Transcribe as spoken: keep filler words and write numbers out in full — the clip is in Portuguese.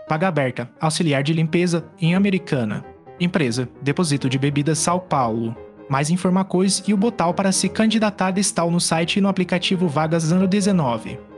Paga Aberta, auxiliar de limpeza em Americana. Empresa, Depósito de Bebidas São Paulo. Mais informações e o botão para se candidatar está no site e no aplicativo Vagas Ano dezenove.